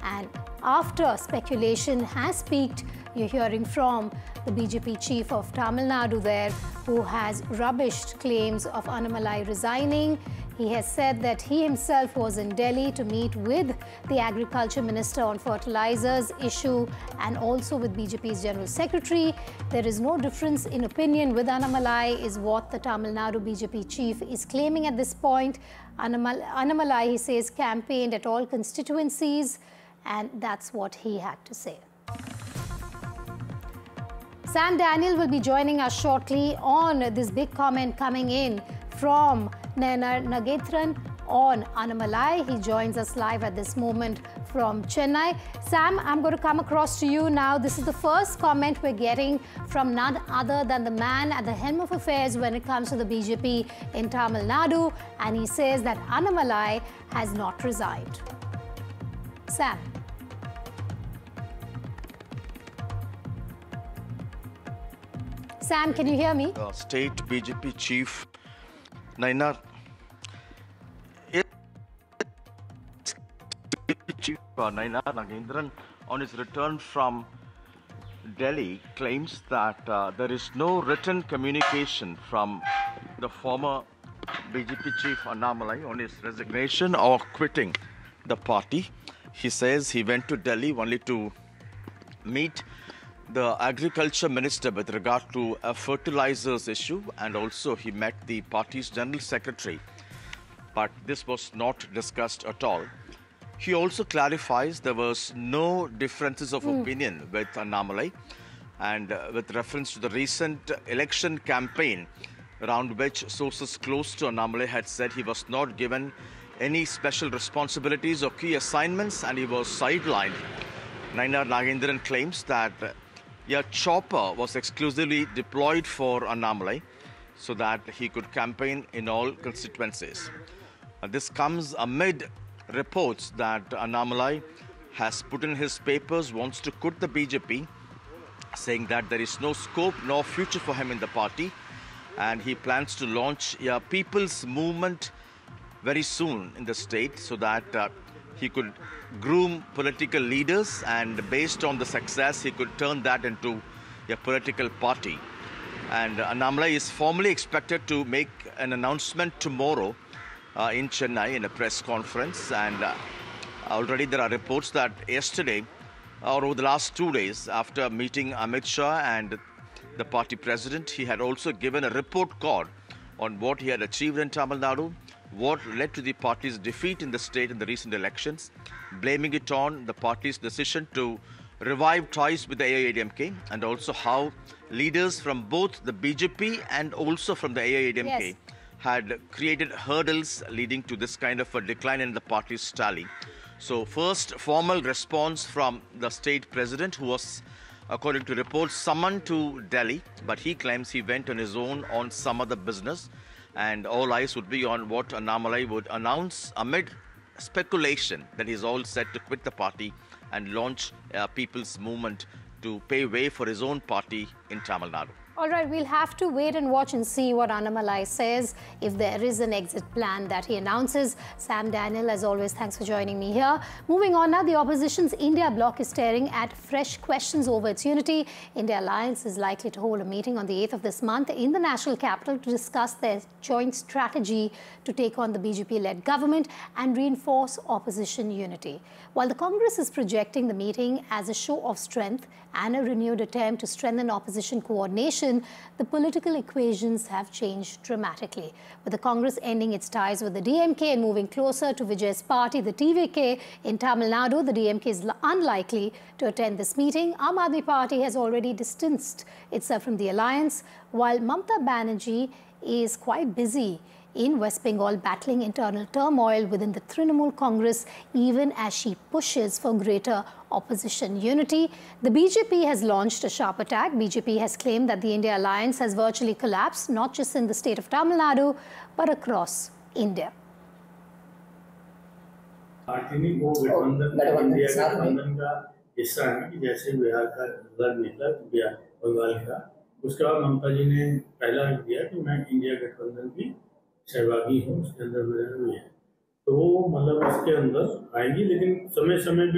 And after speculation has peaked, you're hearing from the BJP chief of Tamil Nadu there, who has rubbished claims of Annamalai resigning. He has said that he himself was in Delhi to meet with the Agriculture Minister on fertilizers issue and also with BJP's General Secretary. There is no difference in opinion with Annamalai, is what the Tamil Nadu BJP chief is claiming at this point. Annamalai, he says, campaigned at all constituencies, and that's what he had to say. Sam Daniel will be joining us shortly on this big comment coming in from Nayanar Nagetharan on Annamalai. He joins us live at this moment from Chennai. Sam, I'm going to come across to you now. This is the first comment we're getting from none other than the man at the helm of affairs when it comes to the BJP in Tamil Nadu, and he says that Annamalai has not resigned. Sam. Sam, can you hear me? State BJP chief Nayanar Nagetharan, on his return from Delhi, claims that there is no written communication from the former BJP chief Annamalai on his resignation or quitting the party. He says he went to Delhi only to meet the agriculture minister with regard to a fertilizers issue, and also he met the party's general secretary, but this was not discussed at all. He also clarifies there was no differences of opinion with Annamalai, and with reference to the recent election campaign, around which sources close to Annamalai had said he was not given any special responsibilities or key assignments and he was sidelined. Nayanar Nagetharan claims that a chopper was exclusively deployed for Annamalai so that he could campaign in all constituencies. This comes amid reports that Annamalai has put in his papers, wants to quit the BJP, saying that there is no scope nor future for him in the party, and he plans to launch a people's movement very soon in the state so that he could groom political leaders, and based on the success, he could turn that into a political party. And Annamalai is formally expected to make an announcement tomorrow in Chennai in a press conference. And already there are reports that yesterday, or over the last 2 days, after meeting Amit Shah and the party president, he had also given a report card on what he had achieved in Tamil Nadu, what led to the party's defeat in the state in the recent elections, blaming it on the party's decision to revive ties with the AIADMK, and also how leaders from both the BJP and also from the AIADMK had created hurdles leading to this kind of a decline in the party's tally. So first formal response from the state president, who was, according to reports, summoned to Delhi, but he claims he went on his own on some other business, and all eyes would be on what Annamalai would announce amid speculation that he's all set to quit the party and launch a people's movement to pave way for his own party in Tamil Nadu. All right, we'll have to wait and watch and see what Annamalai says, if there is an exit plan that he announces. Sam Daniel, as always, thanks for joining me here. Moving on now, the opposition's India bloc is staring at fresh questions over its unity. India Alliance is likely to hold a meeting on the 8th of this month in the national capital to discuss their joint strategy to take on the BJP-led government and reinforce opposition unity. While the Congress is projecting the meeting as a show of strength and a renewed attempt to strengthen opposition coordination, the political equations have changed dramatically. With the Congress ending its ties with the DMK and moving closer to Vijay's party, the TVK in Tamil Nadu, the DMK is unlikely to attend this meeting. Aam Aadmi Party has already distanced itself from the alliance, while Mamata Banerjee is quite busy in West Bengal battling internal turmoil within the Trinamool Congress, even as she pushes for greater opposition unity. The BJP has launched a sharp attack. BJP has claimed that the India Alliance has virtually collapsed, not just in the state of Tamil Nadu, but across India. उसके बाद ममता जी ने पहला दिया कि मैं India गठबंधन की सहभागी हूँ, उसके अंदर मेरा भी है, तो वो मतलब उसके अंदर आएंगी, लेकिन समय समय